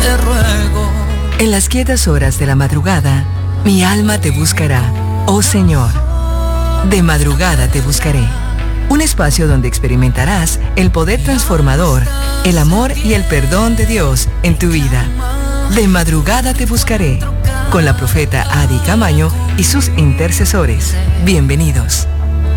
te ruego. En las quietas horas de la madrugada, mi alma te buscará, oh Señor. De madrugada te buscaré. Un espacio donde experimentarás el poder transformador, el amor y el perdón de Dios en tu vida. De madrugada te buscaré, con la profeta Adi Camaño y sus intercesores. Bienvenidos.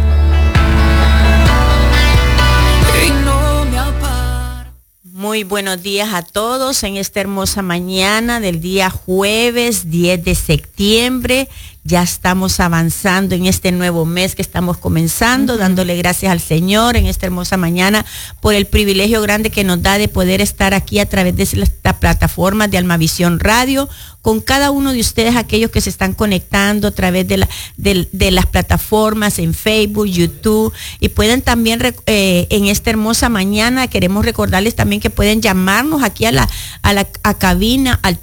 Muy buenos días a todos en esta hermosa mañana del día jueves 10 de septiembre. Ya estamos avanzando en este nuevo mes que estamos comenzando, dándole gracias al Señor en esta hermosa mañana por el privilegio grande que nos da de poder estar aquí a través de esta plataforma de Almavisión Radio, con cada uno de ustedes, aquellos que se están conectando a través de las plataformas en Facebook, YouTube, y pueden también en esta hermosa mañana queremos recordarles también que pueden llamarnos aquí a cabina al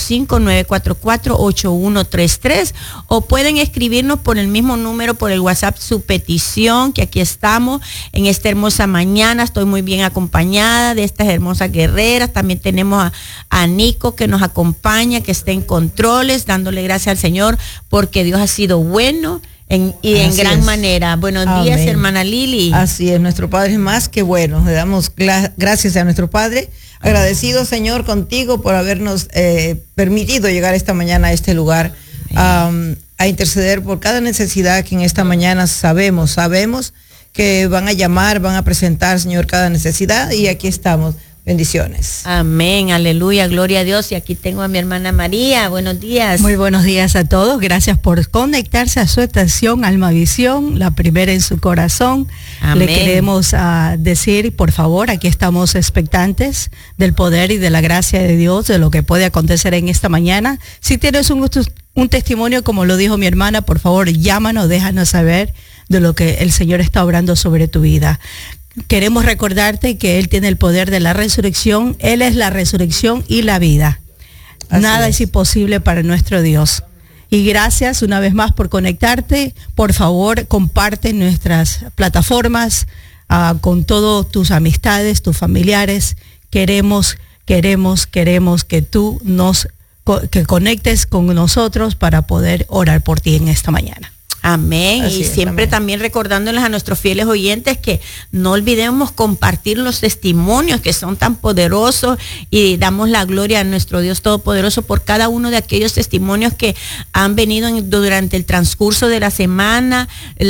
305-944-8133, o pueden escribirnos por el mismo número, por el WhatsApp, su petición, que aquí estamos en esta hermosa mañana. Estoy muy bien acompañada de estas hermosas guerreras. También tenemos a Nico, que nos acompaña, que está en controles, dándole gracias al Señor porque Dios ha sido bueno en gran manera. Buenos días, hermana Lili. Así es, nuestro Padre es más que bueno. Le damos gracias a nuestro Padre. Agradecido, Señor, contigo por habernos permitido llegar esta mañana a este lugar a interceder por cada necesidad que en esta mañana sabemos que van a llamar, van a presentar, Señor, cada necesidad, y aquí estamos. Bendiciones. Amén, aleluya, gloria a Dios. Y aquí tengo a mi hermana María. Buenos días. Muy buenos días a todos. Gracias por conectarse a su estación Almavisión, la primera en su corazón. Amén. Le queremos decir, por favor, aquí estamos expectantes del poder y de la gracia de Dios, de lo que puede acontecer en esta mañana. Si tienes un testimonio, como lo dijo mi hermana, por favor, llámanos, déjanos saber de lo que el Señor está obrando sobre tu vida. Queremos recordarte que Él tiene el poder de la resurrección. Él es la resurrección y la vida. Nada es imposible para nuestro Dios. Y gracias una vez más por conectarte. Por favor, comparte nuestras plataformas con todas tus amistades, tus familiares. Queremos que tú que conectes con nosotros para poder orar por ti en esta mañana. Amén. Así y es, siempre amén. También recordándoles a nuestros fieles oyentes que no olvidemos compartir los testimonios que son tan poderosos, y damos la gloria a nuestro Dios Todopoderoso por cada uno de aquellos testimonios que han venido durante el transcurso de la semana.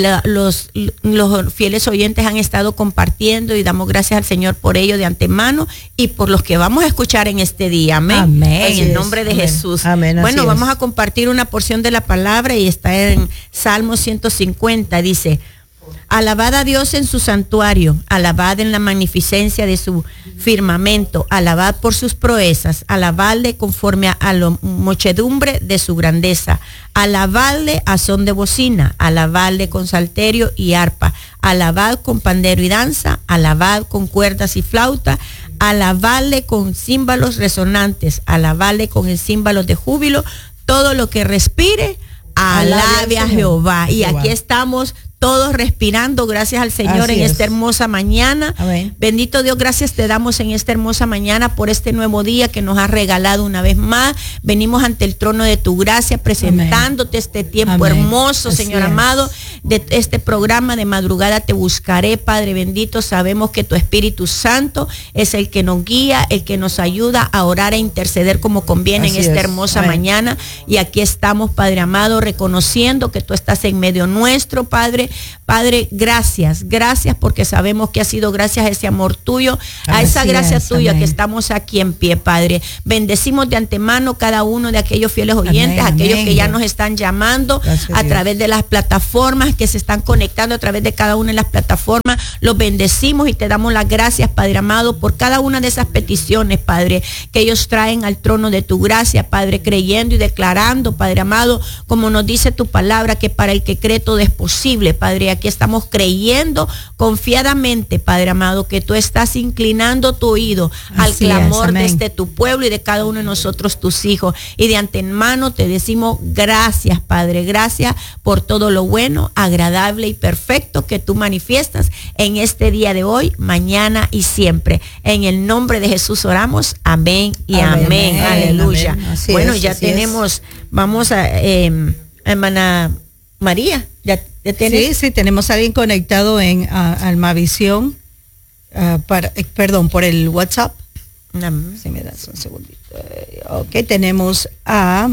Los fieles oyentes han estado compartiendo y damos gracias al Señor por ello de antemano y por los que vamos a escuchar en este día. Amén. Amén. En el nombre de Jesús. Amén. Bueno, vamos a compartir una porción de la palabra y está en Salmo 150, dice: alabad a Dios en su santuario, alabad en la magnificencia de su firmamento, alabad por sus proezas, alabadle conforme a la muchedumbre de su grandeza, alabadle a son de bocina, alabadle con salterio y arpa, alabad con pandero y danza, alabad con cuerdas y flauta, alabadle con címbalos resonantes, alabadle con el címbalo de júbilo, todo lo que respire, alabe a Jehová. Y aquí estamos todos respirando, gracias al Señor. Así en es. esta hermosa mañana. Amén. Bendito Dios, gracias te damos en esta hermosa mañana por este nuevo día que nos has regalado una vez más. Venimos ante el trono de tu gracia presentándote este tiempo Amén. hermoso, Así Señor es. amado, de este programa de madrugada te buscaré, Padre bendito. Sabemos que tu Espíritu Santo es el que nos guía, el que nos ayuda a orar e interceder como conviene Así en esta es. hermosa Amén. mañana. Y aquí estamos, Padre amado, reconociendo que tú estás en medio nuestro, Padre. Padre, gracias porque sabemos que ha sido gracias a ese amor tuyo, a esa Así gracia es, tuya amén. que estamos aquí en pie, Padre. Bendecimos de antemano cada uno de aquellos fieles oyentes, Amén, aquellos amén. que ya nos están llamando Gracias a a Dios. través de las plataformas, que se están conectando a través de cada una de las plataformas. Los bendecimos y te damos las gracias, Padre amado, por cada una de esas peticiones, Padre, que ellos traen al trono de tu gracia, Padre, creyendo y declarando, Padre amado, como nos dice tu palabra, que para el que cree todo es posible, Padre. Aquí estamos creyendo confiadamente, Padre amado, que tú estás inclinando tu oído al Así es, clamor de amén. tu pueblo y de cada uno de nosotros, tus hijos. Y de antemano te decimos gracias, Padre, gracias por todo lo bueno. agradable y perfecto que tú manifiestas en este día de hoy, mañana y siempre. En el nombre de Jesús oramos. Amén y amén. Aleluya. Amén. Bueno, es, ya tenemos, vamos a, hermana María, ya tienes. Sí, tenemos a alguien conectado en Almavisión, por el WhatsApp. Si me das un segundito. Ok, tenemos a...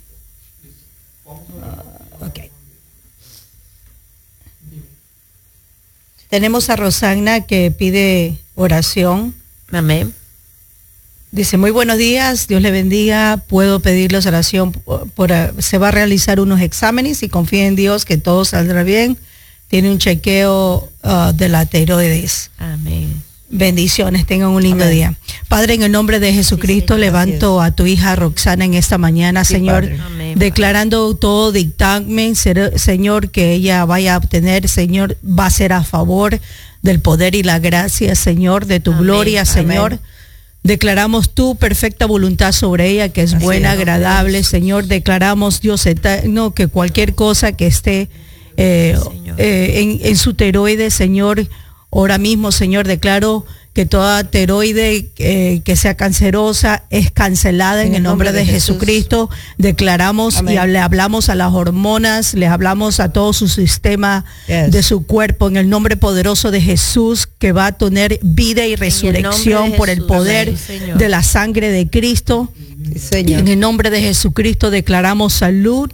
Tenemos a Rosana que pide oración. Amén. Dice, muy buenos días, Dios le bendiga, puedo pedirles oración se va a realizar unos exámenes y confía en Dios que todo saldrá bien. Tiene un chequeo de la tiroides. Amén. Bendiciones, tengan un lindo día. Padre, en el nombre de Jesucristo, sí, levanto a tu hija Roxana en esta mañana, sí, Señor, declarando todo dictamen, Señor, que ella vaya a obtener, Señor, va a ser a favor del poder y la gracia, Señor, de tu gloria, Señor. Amén. Declaramos tu perfecta voluntad sobre ella, que es buena, agradable, Señor. Declaramos, Dios eterno, que cualquier cosa que esté en su tiroides, Señor, ahora mismo, Señor, declaro que toda tiroide que sea cancerosa es cancelada en el nombre de Jesucristo. Declaramos y le hablamos a las hormonas, les hablamos a todo su sistema de su cuerpo en el nombre poderoso de Jesús, que va a tener vida y resurrección por el poder de la sangre de Cristo. Señor. En el nombre de Jesucristo declaramos salud.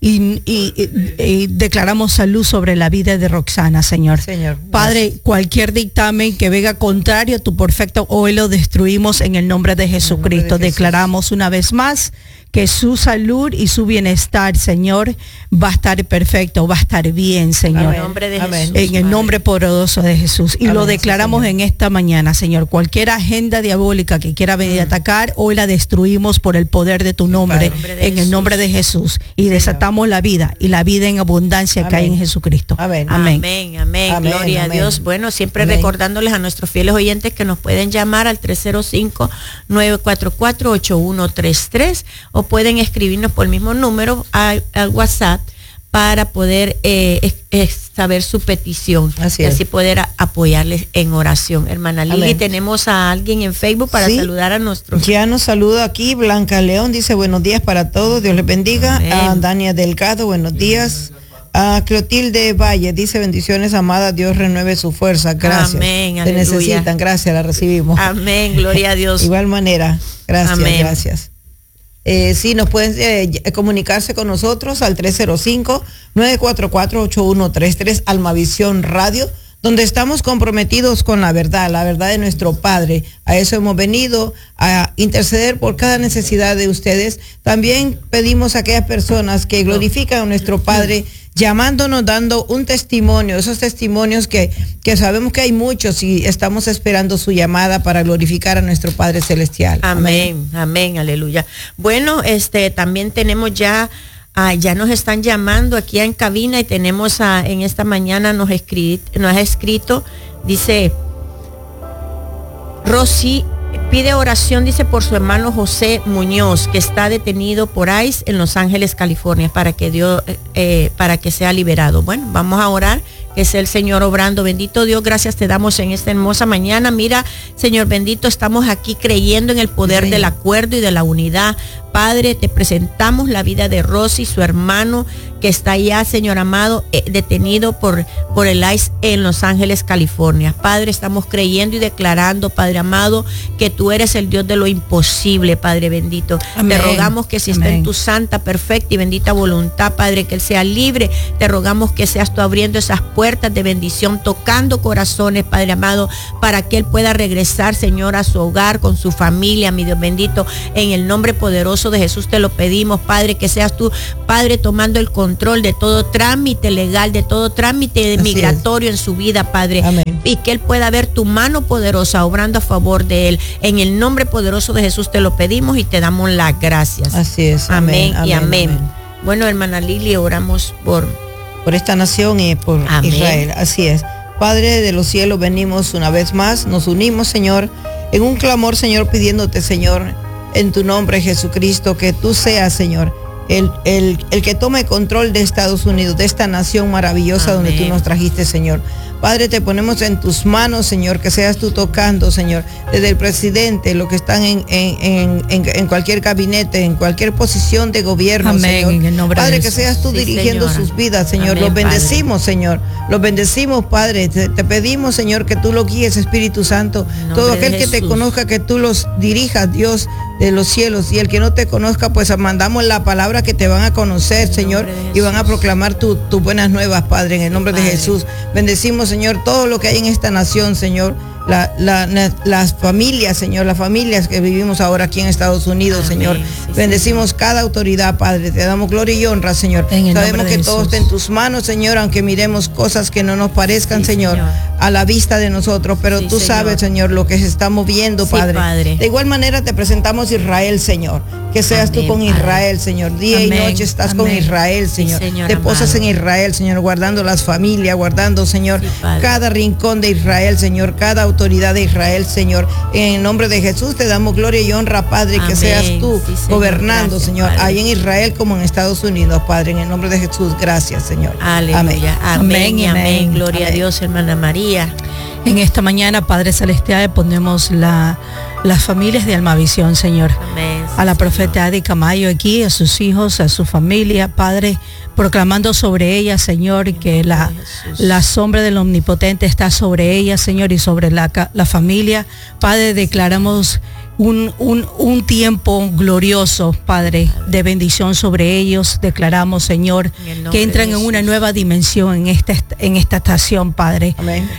Y declaramos salud sobre la vida de Roxana, Señor. Padre, cualquier dictamen que venga contrario a tu perfecto, hoy lo destruimos en el nombre de Jesucristo. Declaramos una vez más que su salud y su bienestar, Señor, va a estar perfecto, va a estar bien, Señor. En el nombre poderoso de Jesús. Y lo declaramos en esta mañana, Señor. Cualquier agenda diabólica que quiera venir a atacar, hoy la destruimos por el poder de tu nombre, en el nombre de Jesús. Y desatamos la vida y la vida en abundancia que hay en Jesucristo. Amén. Gloria a Dios. Bueno, siempre recordándoles a nuestros fieles oyentes que nos pueden llamar al 305-944-8133 o pueden escribirnos por el mismo número al WhatsApp para poder saber su petición y así poder apoyarles en oración. Hermana Lili, tenemos a alguien en Facebook para saludar a nuestros. Ya nos saluda aquí Blanca León, dice buenos días para todos, Dios les bendiga. A Dania Delgado, buenos días. A Clotilde Valle dice bendiciones, amada, Dios renueve su fuerza. Gracias. Amén. Te necesitan, gracias, la recibimos. Amén, gloria a Dios. Igual manera, gracias, gracias. Sí, nos pueden comunicarse con nosotros al 305-944-8133, Almavisión Radio, donde estamos comprometidos con la verdad de nuestro Padre. A eso hemos venido, a interceder por cada necesidad de ustedes. También pedimos a aquellas personas que glorifican a nuestro Padre, llamándonos, dando un testimonio, esos testimonios que sabemos que hay muchos y estamos esperando su llamada para glorificar a nuestro Padre Celestial. Amén, aleluya. Bueno, también tenemos ya nos están llamando aquí en cabina y tenemos en esta mañana nos ha escrito, dice Rosy, pide oración, dice, por su hermano José Muñoz, que está detenido por ICE en Los Ángeles, California, para que sea liberado. Bueno, vamos a orar, que es el Señor obrando. Bendito Dios, gracias te damos en esta hermosa mañana. Mira, Señor bendito, estamos aquí creyendo en el poder del acuerdo y de la unidad. Padre, te presentamos la vida de Rosy, su hermano, que está allá, Señor amado, detenido por el ICE en Los Ángeles, California. Padre, estamos creyendo y declarando, Padre amado, que tú eres el Dios de lo imposible, Padre bendito. Amén. Te rogamos que si está en tu santa, perfecta y bendita voluntad, Padre, que él sea libre. Te rogamos que seas tú abriendo esas puertas de bendición, tocando corazones, Padre amado, para que él pueda regresar, Señor, a su hogar, con su familia, mi Dios bendito. En el nombre poderoso de Jesús te lo pedimos, Padre, que seas tú, Padre, tomando el control de todo trámite legal, de todo trámite migratorio en su vida, Padre. Amén. Y que él pueda ver tu mano poderosa obrando a favor de él. En el nombre poderoso de Jesús te lo pedimos y te damos las gracias. Así es. Amén y amén. Bueno, hermana Lili, oramos por esta nación y por Israel. Así es. Padre de los cielos, venimos una vez más, nos unimos, Señor, en un clamor, Señor, pidiéndote, Señor, en tu nombre, Jesucristo, que tú seas, Señor, el que tome control de Estados Unidos, de esta nación maravillosa donde tú nos trajiste, Señor. Padre, te ponemos en tus manos, Señor, que seas tú tocando, Señor, desde el presidente, los que están en cualquier gabinete, en cualquier posición de gobierno, amén, Señor. en el nombre Padre, de que Jesús. seas tú dirigiendo sus vidas, Señor. Amén, Los bendecimos, Padre. Señor. Los bendecimos, Padre. Te pedimos, Señor, que tú lo guíes, Espíritu Santo. Todo aquel que te conozca, que tú los dirijas, Dios de los cielos. Y el que no te conozca, pues mandamos la palabra que te van a conocer, Señor, y van a proclamar tus buenas nuevas, Padre, en el nombre de Jesús. Bendecimos, Señor, todo lo que hay en esta nación, Señor. Las familias, Señor, las familias que vivimos ahora aquí en Estados Unidos, amén, Señor. Sí, bendecimos Señor. Cada autoridad, Padre. Te damos gloria y honra, Señor. Sabemos que todo está en tus manos, Señor, aunque miremos cosas que no nos parezcan, sí, Señor, a la vista de nosotros. Pero sí, tú sabes, Señor, lo que se está moviendo, sí, Padre. De igual manera te presentamos Israel, Señor. Que seas amén, tú con Israel, Señor. Día amén, y noche estás amén. Con Israel, Señor. Sí, Señor, te posas en Israel, Señor, guardando las familias, guardando, Señor, sí, cada rincón de Israel, Señor, cada autoridad de Israel, Señor. En el nombre de Jesús te damos gloria y honra, Padre, amén. Que seas tú sí, Señor, gobernando, gracias, Señor, Padre. Ahí en Israel como en Estados Unidos, Padre. En el nombre de Jesús, gracias, Señor. Aleluya. Amén. Amén y amén. Gloria amén. A Dios, hermana María. En esta mañana, Padre Celestial, ponemos las familias de Almavisión, Señor. Amén, a la profeta Adi Camayo aquí, a sus hijos, a su familia, Padre, proclamando sobre ella, Señor, que la sombra del Omnipotente está sobre ella, Señor, y sobre la familia. Padre, declaramos un tiempo glorioso, Padre, de bendición sobre ellos. Declaramos, Señor, que entran en una nueva dimensión en esta estación, Padre. Amén.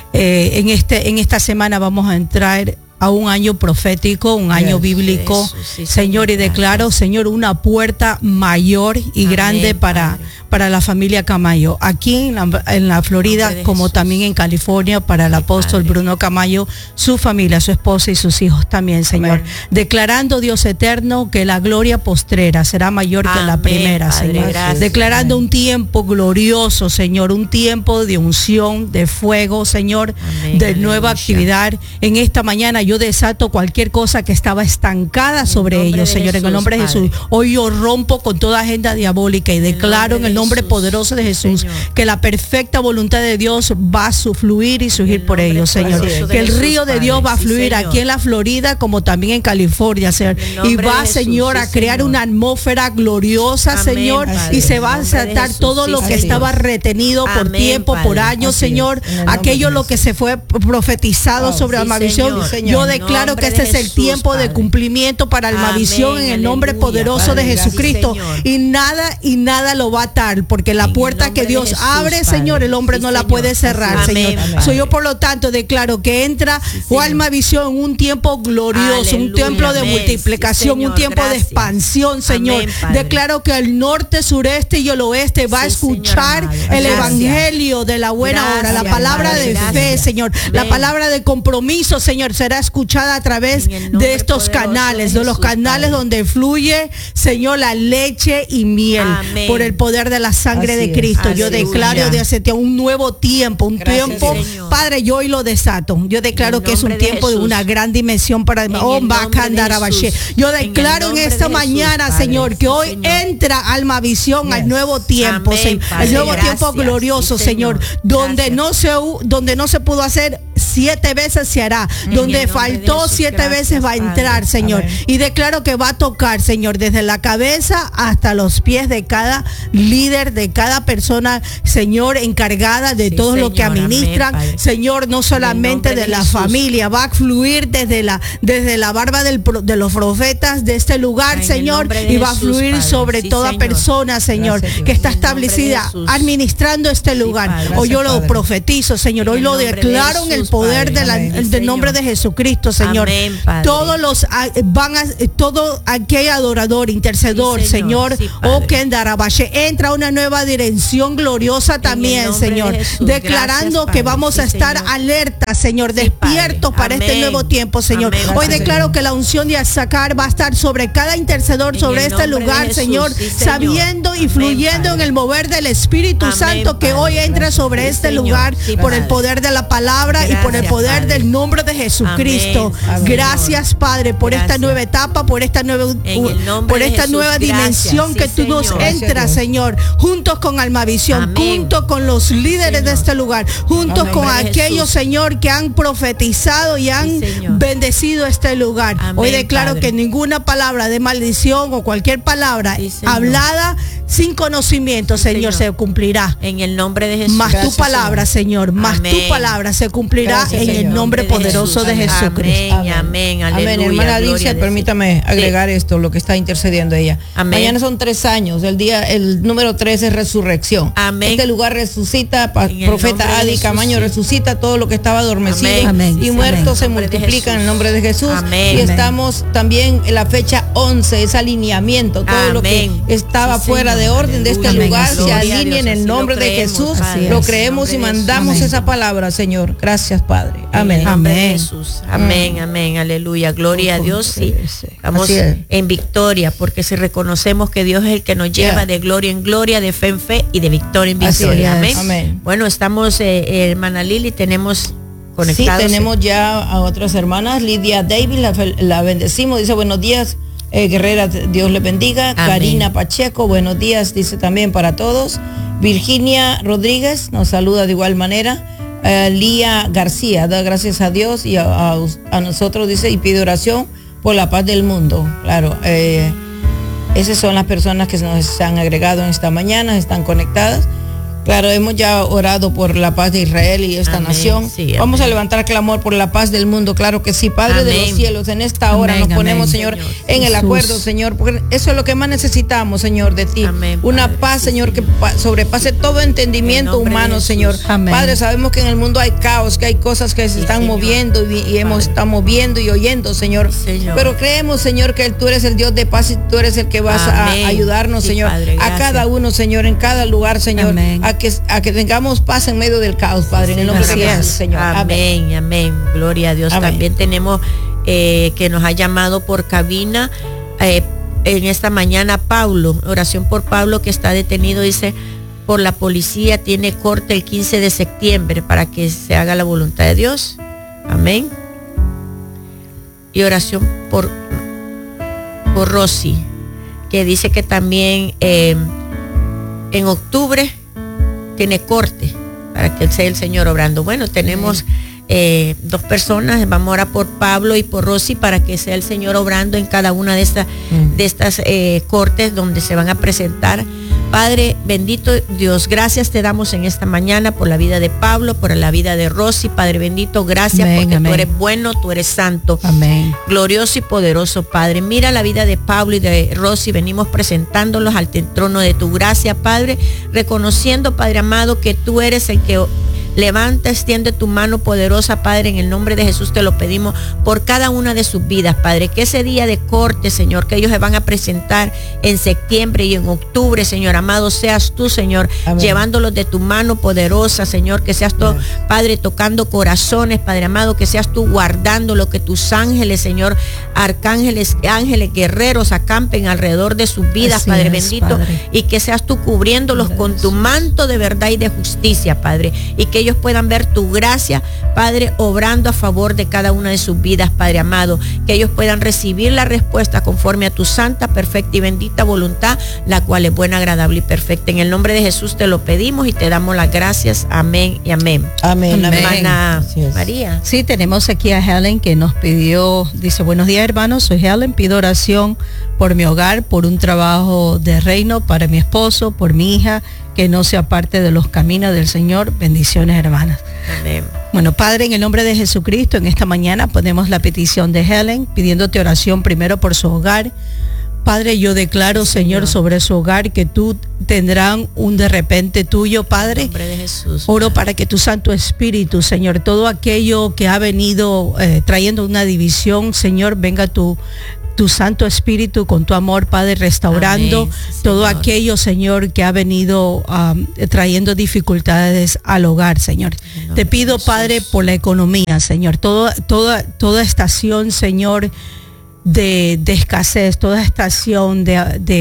En esta semana vamos a entrar a un año profético, un año bíblico, eso, sí, Señor, y declaro, Señor, una puerta mayor y amén, grande para la familia Camayo, aquí en la Florida, como Jesús. También en California, para el apóstol Padre. Bruno Camayo, su familia, su esposa y sus hijos también, Señor. Amén. Declarando, Dios eterno, que la gloria postrera será mayor amén, que la primera, Padre, Señor. Gracias, declarando amén. Un tiempo glorioso, Señor, un tiempo de unción, de fuego, Señor, amén, de nueva actividad. En esta mañana yo desato cualquier cosa que estaba estancada sobre ellos, Señor, Jesús, en el nombre de Jesús. Hoy yo rompo con toda agenda diabólica y declaro en el nombre poderoso de Jesús, Señor, que la perfecta voluntad de Dios va a fluir y surgir por ellos, Señor. Que el río de Dios va a fluir aquí en la Florida como también en California, Señor. Y va, Señor, a crear una atmósfera gloriosa, amén, Señor. Padre. Y se va a desatar todo lo que estaba retenido por amén, tiempo, Padre. Por años, Señor. Aquello lo que se fue profetizado sobre Almavisión. Yo declaro que este es el tiempo de cumplimiento para Almavisión en el nombre poderoso de Jesucristo. Y nada lo va a atar, porque la puerta que Dios abre, Señor, el hombre no la puede cerrar, Señor. Soy yo, por lo tanto, declaro que entra Almavisión en un tiempo glorioso, un tiempo de multiplicación, un tiempo de expansión, Señor. Declaro que el norte, sureste y el oeste va a escuchar el evangelio de la buena hora, la palabra de fe, Señor, la palabra de compromiso, Señor, será escuchada a través de estos canales, de los canales donde fluye, Señor, la leche y miel, por el poder de la sangre de Cristo. Yo declaro de hace un nuevo tiempo, un tiempo, Padre, yo hoy lo desato. Yo declaro que es un tiempo de una gran dimensión para yo declaro en esta mañana, Señor, que hoy entra Almavisión al nuevo tiempo, Señor, al nuevo tiempo glorioso, Señor, donde no se pudo hacer 7 veces se hará, donde faltó 7 veces va a entrar, Señor. Y declaro que va a tocar, Señor, desde la cabeza hasta los pies de cada líder, de cada persona, Señor, encargada de todo lo que administran, Señor, no solamente de la familia, va a fluir desde la barba de los profetas de este lugar, Señor, y va a fluir sobre toda persona, Señor, que está establecida administrando este lugar. Hoy yo lo profetizo, Señor, hoy lo declaro en el poder del nombre de Jesucristo, Señor. Todo aquel adorador, intercedor, Señor, entra una nueva dirección gloriosa también, Señor, declarando que vamos a estar alertas, Señor, despiertos para este nuevo tiempo, Señor. Hoy declaro que la unción de Azacar va a estar sobre cada intercedor, sobre este lugar, Señor, sabiendo y fluyendo en el mover del Espíritu Santo que hoy entra sobre este lugar por el poder de la palabra y por el poder del nombre de Jesucristo. Amén. Gracias, Padre, por esta nueva etapa, por esta nueva dimensión que tú nos entras, Señor, juntos con Almavisión, juntos con los líderes de este lugar, juntos con aquellos, Señor, que han profetizado y han bendecido este lugar. Hoy declaro que ninguna palabra de maldición o cualquier palabra hablada sin conocimiento, Señor, se cumplirá. En el nombre de Jesús. Más tu palabra, Señor, más tu palabra se cumplirá en el nombre poderoso de Jesucristo. Amén, aleluya. Amén. Hermana Alicia, permítame agregar esto, lo que está intercediendo ella. Amén. Mañana son 3 años, el número 3 es resurrección. Amén. Este lugar resucita, profeta Adi Camaño resucita todo lo que estaba adormecido. Amén. Y muertos se multiplican en el nombre de Jesús. Amén. Y estamos también en la fecha 11, es alineamiento, todo lo que estaba fuera de orden de este lugar se alinea en el nombre de Jesús. Lo creemos y mandamos esa palabra, Señor. Gracias, Padre. Amén. Amén. Jesús. Amén, amén, aleluya. Gloria a Dios. Sí, vamos en victoria, porque si reconocemos que Dios es el que nos lleva de gloria en gloria, de fe en fe y de victoria en victoria. Amén. Amén. Bueno, estamos, hermana Lili, tenemos conectados. Sí, tenemos ya a otras hermanas. Lidia David, la bendecimos. Dice, buenos días, guerrera, Dios le bendiga. Amén. Karina Pacheco, buenos días, dice también para todos. Virginia Rodríguez nos saluda de igual manera. Lía García, da gracias a Dios y a nosotros, dice, y pide oración por la paz del mundo. Claro, esas son las personas que nos han agregado en esta mañana, están conectadas. Claro, hemos ya orado por la paz de Israel y esta nación. Sí, vamos a levantar clamor por la paz del mundo, claro que sí. Padre de los cielos, en esta hora nos ponemos, Señor, en el acuerdo, Señor, porque eso es lo que más necesitamos, Señor, de ti. Una paz, Señor, que sobrepase todo entendimiento humano, Señor. Padre, sabemos que en el mundo hay caos, que hay cosas que se están moviendo y estamos viendo y oyendo, Señor. Pero creemos, Señor, que tú eres el Dios de paz y tú eres el que vas a ayudarnos, Señor, a cada uno, Señor, en cada lugar, Señor, a que tengamos paz en medio del caos, Padre, en el nombre de Jesús, Señor. Amén, amén. Gloria a Dios. Amén. También tenemos que nos ha llamado por cabina en esta mañana Pablo, oración por Pablo que está detenido, dice, por la policía, tiene corte el 15 de septiembre para que se haga la voluntad de Dios. Amén. Y oración por Rosy, que dice que también en octubre tiene corte para que sea el Señor obrando. Bueno, tenemos 2 personas, vamos a orar por Pablo y por Rosy para que sea el Señor obrando en cada una de estas cortes donde se van a presentar. Padre bendito Dios, gracias te damos en esta mañana por la vida de Pablo, por la vida de Rosy. Padre bendito, gracias porque tú eres bueno, tú eres santo, glorioso y poderoso, Padre. Mira la vida de Pablo y de Rosy, venimos presentándolos al trono de tu gracia, Padre, reconociendo, Padre amado, que tú eres el que levanta, extiende tu mano poderosa, Padre, en el nombre de Jesús te lo pedimos por cada una de sus vidas, Padre, que ese día de corte, Señor, que ellos se van a presentar en septiembre y en octubre, Señor amado, seas tú, Señor, llevándolos de tu mano poderosa, Señor, que seas tú, Padre, tocando corazones, Padre amado, que seas tú guardando lo que tus ángeles, Señor, arcángeles, ángeles, guerreros acampen alrededor de sus vidas, así Padre bendito, Padre. Y que seas tú cubriéndolos con tu manto de verdad y de justicia, Padre, y que ellos puedan ver tu gracia, Padre, obrando a favor de cada una de sus vidas, Padre amado, que ellos puedan recibir la respuesta conforme a tu santa, perfecta y bendita voluntad, la cual es buena, agradable y perfecta. En el nombre de Jesús te lo pedimos y te damos las gracias. Amén y amén. Amén. Hermana María. Sí, tenemos aquí a Helen que nos pidió, dice, buenos días hermanos, soy Helen, pido oración por mi hogar, por un trabajo de reino para mi esposo, por mi hija, que no se aparte de los caminos del Señor. Bendiciones, hermanas. Amén. Bueno, Padre, en el nombre de Jesucristo, en esta mañana ponemos la petición de Helen, pidiéndote oración primero por su hogar. Padre, yo declaro, Señor, sobre su hogar que tú tendrán un de repente tuyo, Padre. En nombre de Jesús, oro Padre, para que tu Santo Espíritu, Señor, todo aquello que ha venido trayendo una división, Señor, venga tu Santo Espíritu con tu amor, Padre, restaurando todo aquello, Señor, que ha venido trayendo dificultades al hogar, Señor. Te pido, Padre, por la economía, Señor, toda estación, Señor, de escasez, toda estación de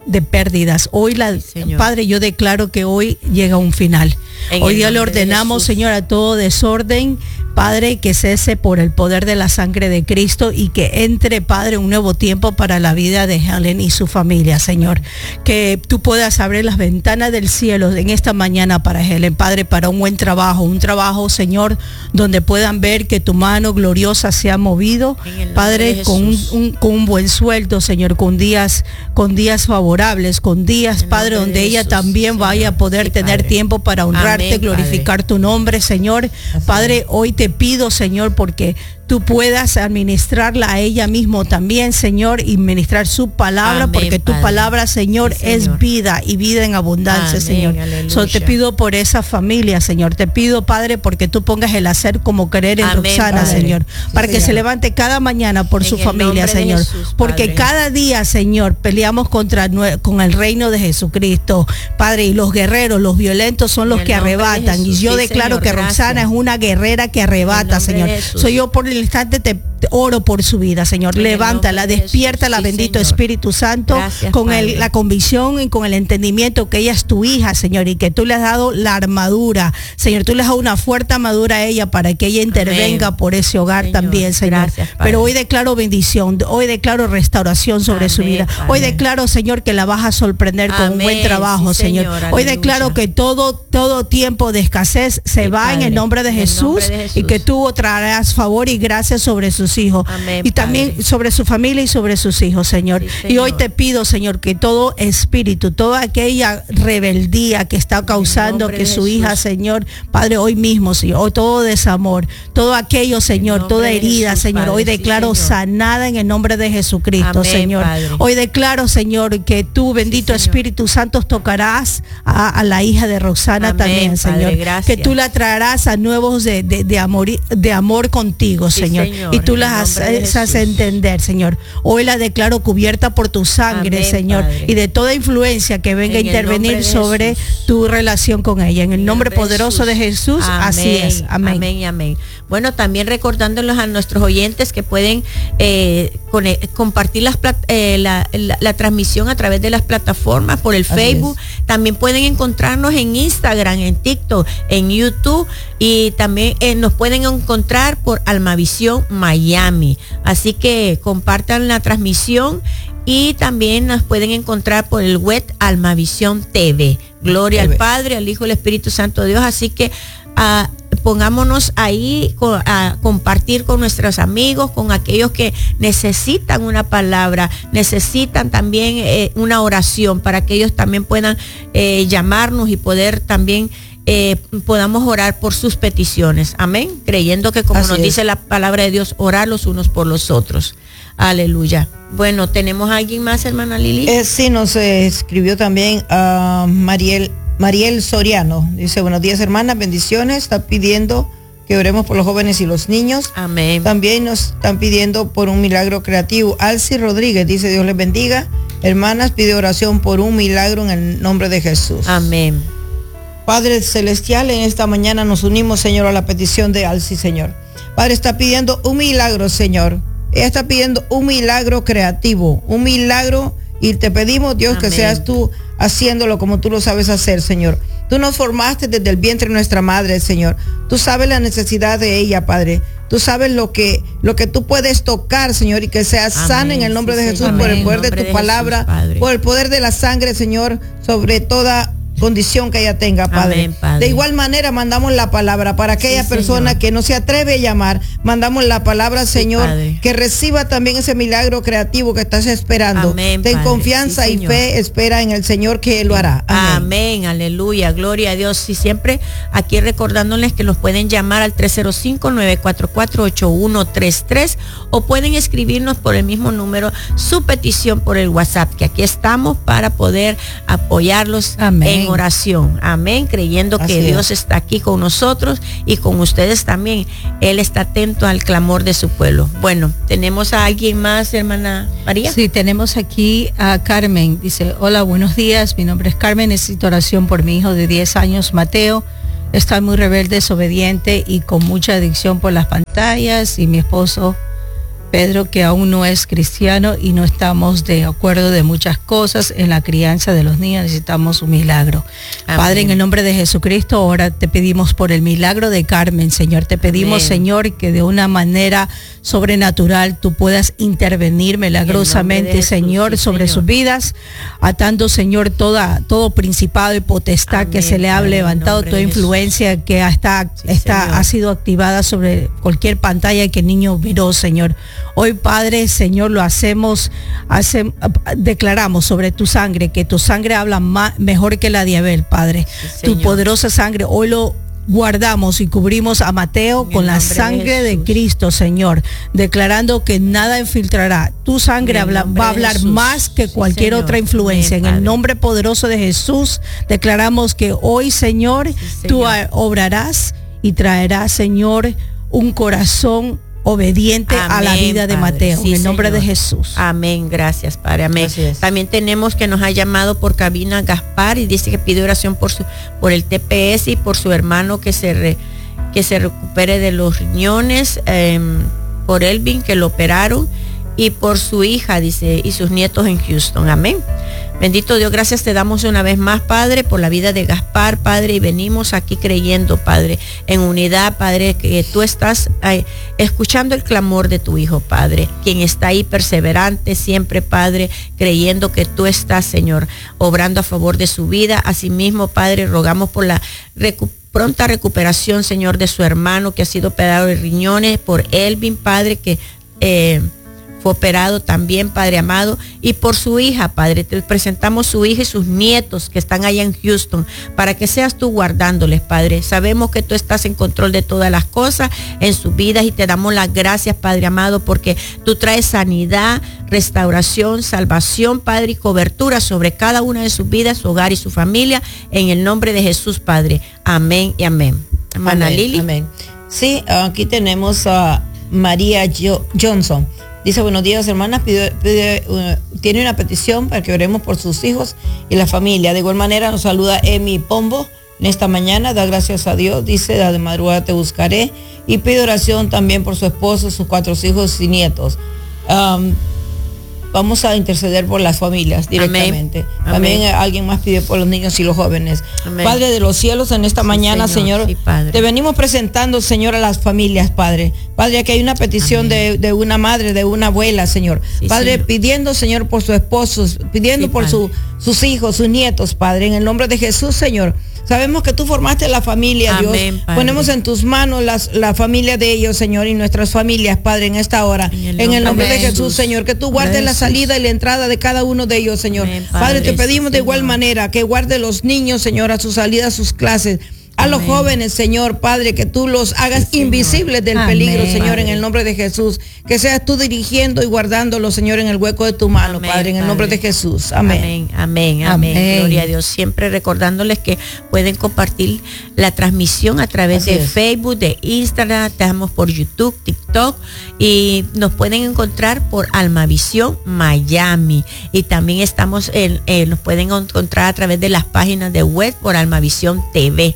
de pérdidas. Hoy, Padre, yo declaro que hoy llega un final. Hoy día le ordenamos, Señor, a todo desorden, Padre, que cese por el poder de la sangre de Cristo y que entre, Padre, un nuevo tiempo para la vida de Helen y su familia, Señor. Que tú puedas abrir las ventanas del cielo en esta mañana para Helen, Padre, para un buen trabajo, Señor, donde puedan ver que tu mano gloriosa se ha movido, Padre, con un buen sueldo, Señor, con días favorables, con días, Padre, donde ella también vaya a poder tener tiempo para honrarte, glorificar tu nombre, Señor. Padre, hoy te pido, Señor, porque tú puedas administrarla a ella mismo también, Señor, y ministrar su palabra, porque tu palabra, Señor, es vida y vida en abundancia, Señor. Te pido por esa familia, Señor. Te pido, Padre, porque tú pongas el hacer como querer en Roxana, Señor, para que se levante cada mañana por su familia, Señor. Porque cada día, Señor, peleamos con el reino de Jesucristo, Padre, y los guerreros, los violentos son los que arrebatan. Y yo declaro que Roxana es una guerrera que arrebata, Señor. Soy yo por el instante te oro por su vida, Señor. Levántala, despiértala, bendito Espíritu Santo, con la convicción y con el entendimiento que ella es tu hija, Señor, y que tú le has dado la armadura, Señor. Tú le has dado una fuerte armadura a ella para que ella intervenga por ese hogar también, Señor. Gracias, pero hoy declaro bendición, hoy declaro restauración sobre su vida. Hoy declaro, Señor, que la vas a sorprender con un buen trabajo, Señor. Hoy declaro que todo tiempo de escasez se va en el nombre de Jesús, y que tú traerás favor y gracia sobre sus hijos. Y también sobre su familia y sobre sus hijos, Señor. Y hoy te pido, Señor, que todo espíritu, toda aquella rebeldía que está causando que su hija, Señor, Padre, hoy mismo, Señor, hoy todo desamor, todo aquello, Señor, toda herida, Señor, hoy declaro sanada en el nombre de Jesucristo, Señor. Hoy declaro, Señor, que tú, bendito Espíritu Santo, tocarás a la hija de Roxana también, Señor. Que tú la traerás a nuevos de amor contigo, Señor. Y tú las haces entender, Señor. Hoy la declaro cubierta por tu sangre, Señor, y de toda influencia que venga a intervenir sobre tu relación con ella. En el nombre poderoso de Jesús, así es. Amén. Amén y amén. Bueno, también recordándolos a nuestros oyentes que pueden compartir la transmisión a través de las plataformas por el Facebook. También pueden encontrarnos en Instagram, en TikTok, en YouTube, y también nos pueden encontrar por Almavisión Miami. Así que compartan la transmisión, y también nos pueden encontrar por el web Almavisión TV. Gloria al Padre, al Hijo y al Espíritu Santo de Dios. Así que pongámonos ahí a compartir con nuestros amigos, con aquellos que necesitan una palabra, necesitan también una oración, para que ellos también puedan llamarnos y poder también podamos orar por sus peticiones. Amén. Creyendo que, como nos dice la palabra de Dios, orar los unos por los otros. Aleluya. Bueno, ¿tenemos a alguien más, hermana Lili? Sí, nos escribió también Mariel Soriano. Dice: buenos días, hermanas, bendiciones. Está pidiendo que oremos por los jóvenes y los niños. Amén. También nos están pidiendo por un milagro creativo. Alci Rodríguez dice: Dios les bendiga. Hermanas, pide oración por un milagro en el nombre de Jesús. Amén. Padre Celestial, en esta mañana nos unimos, Señor, a la petición de Alci, Señor. Padre, está pidiendo un milagro, Señor. Ella está pidiendo un milagro creativo, un milagro, y te pedimos, Dios, que seas tú haciéndolo como tú lo sabes hacer, Señor. Tú nos formaste desde el vientre de nuestra madre, Señor. Tú sabes la necesidad de ella, Padre. Tú sabes lo que tú puedes tocar, Señor, y que sea sana en el nombre de Jesús, por el poder de tu palabra, por el poder de la sangre, Señor, sobre toda condición que ella tenga, Padre. Amén, Padre. De igual manera mandamos la palabra para aquella persona que no se atreve a llamar. Mandamos la palabra, Señor, que reciba también ese milagro creativo que estás esperando. Amén, Ten Padre. confianza y fe, espera en el Señor, que Él lo hará. Amén. Aleluya, gloria a Dios. Y siempre aquí recordándoles que los pueden llamar al 305-944-8133, o pueden escribirnos por el mismo número su petición por el WhatsApp, que aquí estamos para poder apoyarlos en oración. Amén. Creyendo que Dios está aquí con nosotros y con ustedes también. Él está atento al clamor de su pueblo. Bueno, ¿tenemos a alguien más, hermana María? Sí, tenemos aquí a Carmen. Dice: hola, buenos días. Mi nombre es Carmen. Necesito oración por mi hijo de 10 años, Mateo. Está muy rebelde, desobediente y con mucha adicción por las pantallas, y mi esposo Pedro, que aún no es cristiano y no estamos de acuerdo de muchas cosas en la crianza de los niños, necesitamos un milagro. Amén. Padre, en el nombre de Jesucristo, ahora te pedimos por el milagro de Carmen, Señor. Te pedimos, amén, Señor, que de una manera sobrenatural tú puedas intervenir milagrosamente, Jesús, Señor, sí, sobre sus vidas, atando, Señor, todo principado y potestad, amén, que se le ha levantado, toda influencia que ha sido activada sobre cualquier pantalla que el niño miró, Señor. Hoy, Padre, Señor, declaramos sobre tu sangre, que tu sangre habla mejor que la de Abel, Padre. Sí, tu poderosa sangre, hoy lo guardamos y cubrimos a Mateo con la sangre de Cristo, Señor, declarando que nada infiltrará. Tu sangre va a hablar más que cualquier otra influencia. En el nombre poderoso de Jesús, declaramos que hoy, Señor, tú obrarás y traerás, Señor, un corazón obediente, amén, a la vida de Mateo, sí, en el nombre, Señor, de Jesús. Amén, gracias, Padre, amén. También tenemos que nos ha llamado por cabina Gaspar y dice que pide oración por el TPS y por su hermano que se recupere de los riñones, por Elvin, que lo operaron, y por su hija, dice, y sus nietos en Houston, amén. Bendito Dios, gracias te damos una vez más, Padre, por la vida de Gaspar, Padre, y venimos aquí creyendo, Padre, en unidad, Padre, que tú estás escuchando el clamor de tu hijo, Padre, quien está ahí perseverante siempre, Padre, creyendo que tú estás, Señor, obrando a favor de su vida. Asimismo, Padre, rogamos por la pronta recuperación, Señor, de su hermano que ha sido operado de riñones, por Elvin, Padre, que fue operado también, Padre amado, y por su hija, Padre, te presentamos su hija y sus nietos que están allá en Houston, para que seas tú guardándoles, Padre. Sabemos que tú estás en control de todas las cosas en sus vidas y te damos las gracias, Padre amado, porque tú traes sanidad, restauración, salvación, Padre, y cobertura sobre cada una de sus vidas, su hogar y su familia, en el nombre de Jesús, Padre. Amén y amén. Hermana Lili. Amén. Sí, aquí tenemos a María Johnson. Dice, buenos días, hermanas, tiene una petición para que oremos por sus hijos y la familia. De igual manera nos saluda Emi Pombo en esta mañana, da gracias a Dios, dice, de madrugada te buscaré, y pide oración también por su esposo, sus 4 hijos y nietos. Vamos a interceder por las familias directamente. Amén. También amén. Alguien más pide por los niños y los jóvenes. Amén. Padre de los cielos, en esta mañana, Señor, sí, te venimos presentando, Señor, a las familias, Padre. Padre, aquí hay una petición de una madre, de una abuela, Señor. Sí, Padre, Señor, pidiendo, Señor, por su esposo, pidiendo sí, por sus hijos, sus nietos, Padre, en el nombre de Jesús, Señor. Sabemos que tú formaste la familia, amén, Dios. Padre. Ponemos en tus manos la familia de ellos, Señor, y nuestras familias, Padre, en esta hora. En el nombre de Jesús, Señor, que tú guardes la salida y la entrada de cada uno de ellos, Señor. Amén, Padre, te pedimos de igual manera que guarde los niños, Señor, a su salida, a sus clases. A los jóvenes, Señor, Padre, que tú los hagas sí, invisibles del peligro, Señor, Padre, en el nombre de Jesús. Que seas tú dirigiendo y guardándolos, Señor, en el hueco de tu mano, amén, Padre, en el nombre de Jesús. Amén. Amén, amén, amén. Gloria a Dios. Siempre recordándoles que pueden compartir la transmisión a través de Facebook, de Instagram, estamos por YouTube, TikTok, y nos pueden encontrar por Almavisión Miami. Y también estamos nos pueden encontrar a través de las páginas de web por almavisiontv.tv.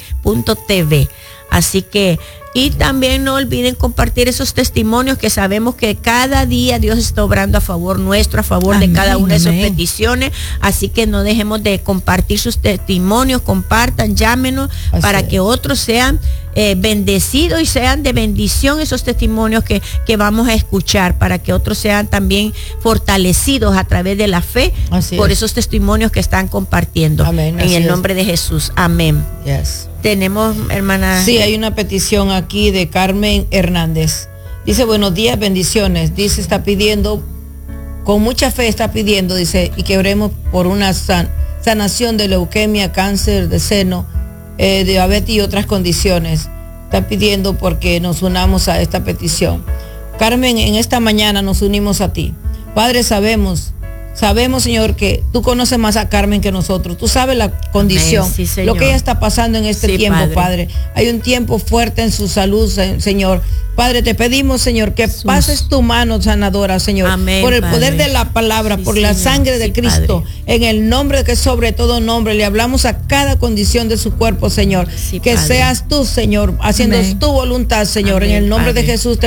Así que, y también no olviden compartir esos testimonios, que sabemos que cada día Dios está obrando a favor nuestro, a favor amén, de cada una de sus peticiones. Así que no dejemos de compartir sus testimonios, compartan, llámenos para que otros sean bendecidos y sean de bendición esos testimonios que vamos a escuchar, para que otros sean también fortalecidos a través de la fe por esos testimonios que están compartiendo. Amén, en el nombre de Jesús. Amén. Yes. Tenemos, hermana. Sí, hay una petición aquí de Carmen Hernández. Dice, buenos días, bendiciones. Dice, está pidiendo, con mucha fe está pidiendo, dice, y que oremos por una sanación de leuquemia, cáncer de seno, diabetes y otras condiciones. Está pidiendo porque nos unamos a esta petición. Carmen, en esta mañana nos unimos a ti. Padre, sabemos, Señor, que tú conoces más a Carmen que nosotros. Tú sabes la condición, sí, lo que ella está pasando en este tiempo, Padre. Hay un tiempo fuerte en su salud, Señor. Padre, te pedimos, Señor, que pases tu mano sanadora, Señor. Amén, por el poder de la palabra, por la sangre de Cristo. En el nombre que sobre todo nombre, le hablamos a cada condición de su cuerpo, Señor. Que seas tú, Señor, haciendo tu voluntad, Señor. En el nombre de Jesús te